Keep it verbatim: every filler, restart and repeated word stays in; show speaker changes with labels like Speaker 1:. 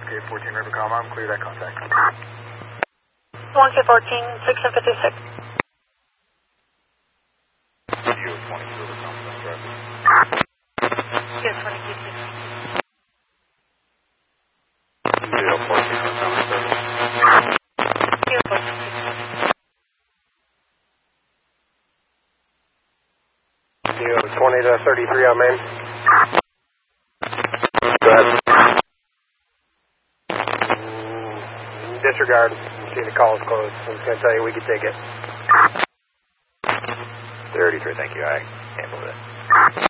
Speaker 1: one K fourteen River Calm, clear that contact.
Speaker 2: one K fourteen, six and fifty-six.
Speaker 1: U twenty-two River Calm, that's right.
Speaker 2: U twenty-two, six.
Speaker 1: Zero fourteen River Calm, service.
Speaker 2: Zero fourteen, six.
Speaker 1: U twenty to thirty-three on main. Go ahead. Mm, disregard. See the call is closed. I'm just going to tell you we can take it. thirty-three, thank you. I handled it.